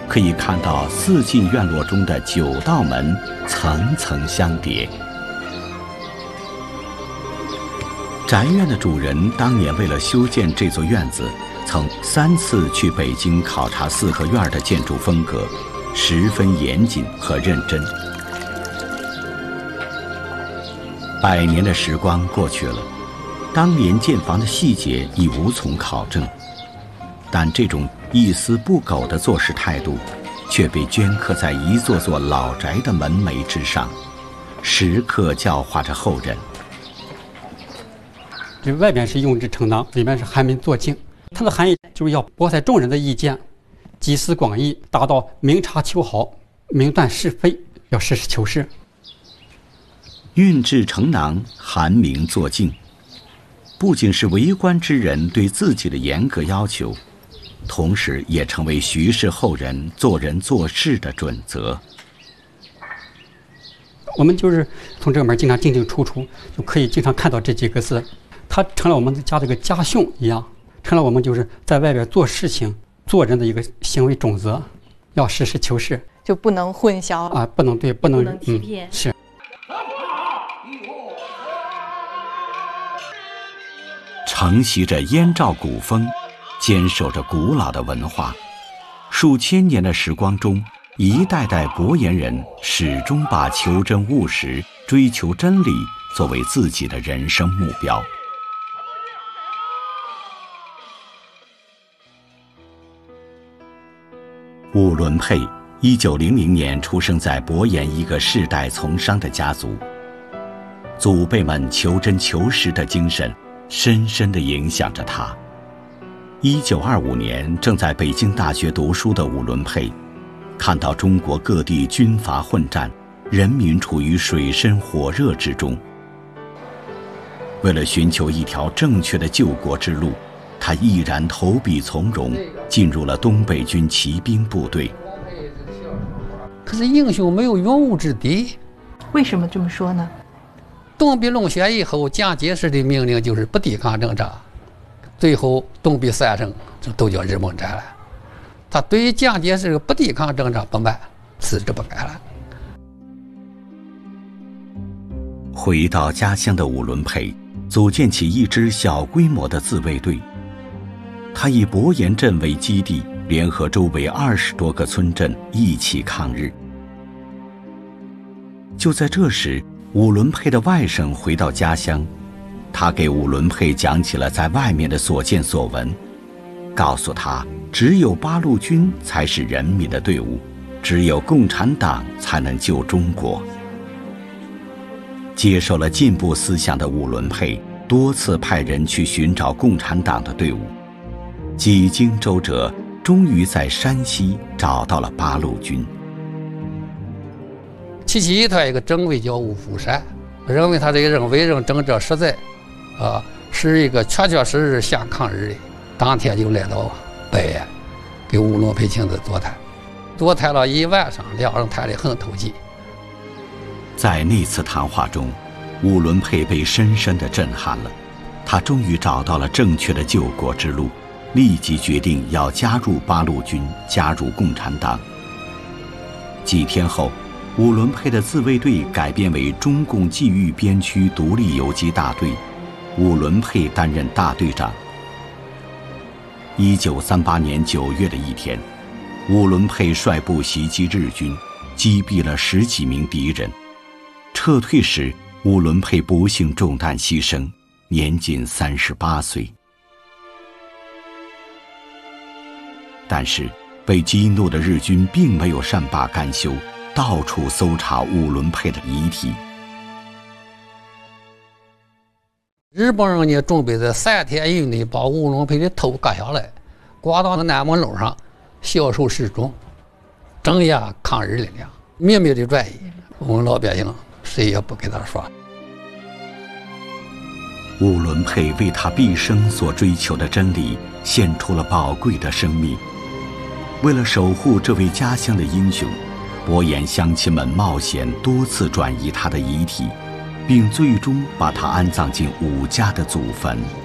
可以看到四进院落中的9道门层层相叠。宅院的主人当年为了修建这座院子，曾3次去北京考察四合院的建筑风格，十分严谨和认真。100年的时光过去了，当年建房的细节已无从考证，但这种一丝不苟的做事态度，却被镌刻在一座座老宅的门楣之上，时刻教化着后人。 这外边是用之称党，里面是寒门作静。它的含义就是要博采众人的意见，集思广益，达到明察秋毫、明断是非，要实事求是。 运制成囊，寒明作静，不仅是为官之人对自己的严格要求，同时也成为徐氏后人做人做事的准则。 我们就是从这个门经常进进出出，就可以经常看到这几个字，它成了我们家这个家训一样，成了我们就是在外边做事情、做人的一个行为准则，要实事求是， 就不能混淆啊，不能欺骗。 是。 承袭着燕赵古风，坚守着古老的文化，数千年的时光中，一代代博言人始终把求真务实、追求真理作为自己的人生目标。伍伦沛1900年出生在博言一个世代从商的家族，祖辈们求真求实的精神深深地影响着他。1925年，正在北京大学读书的伍伦沛，看到中国各地军阀混战，人民处于水深火热之中。为了寻求一条正确的救国之路，他毅然投笔从戎，进入了东北军骑兵部队。 可是英雄没有勇武之地。 为什么这么说呢？ 东壁龙血以后，蒋介石的命令就是不抵抗征召，最后东壁3省就都叫日本战了。他对于蒋介石不抵抗征召不满，辞职不干了。 回到家乡的伍伦沛组建起一支小规模的自卫队，他以博言镇为基地，联合周围20多个村镇一起抗日。就在这时，伍伦沛的外甥回到家乡，他给伍伦沛讲起了在外面的所见所闻，告诉他只有八路军才是人民的队伍，只有共产党才能救中国。接受了进步思想的伍伦沛多次派人去寻找共产党的队伍，几经周折，终于在山西找到了八路军。 其实他一个政委叫吴福山，认为他这个人为人正直实在，是一个确确实实想抗日的。当天就来到北安，给伍伦沛亲自座谈了1晚上，两人谈得很投机。 在那次谈话中，伍伦沛被深深地震撼了，他终于找到了正确的救国之路，立即决定要加入八路军，加入共产党。几天后，伍伦沛的自卫队改编为中共冀豫边区独立游击大队，伍伦沛担任大队长。1938年9月的一天，伍伦沛率部袭击日军，击毙了10几名敌人。撤退时，伍伦沛不幸中弹牺牲，年仅38岁。但是被激怒的日军并没有善罢甘休，到处搜查伍伦沛的遗体。 日本人呢，准备在3天以内把伍伦沛的头割下来，挂到南门楼上，销售示众，镇压抗日力量，秘密的转移。我们老百姓谁也不给他说。 伍伦沛为他毕生所追求的真理献出了宝贵的生命。为了守护这位家乡的英雄，博言乡亲们冒险多次转移他的遗体，并最终把他安葬进伍家的祖坟。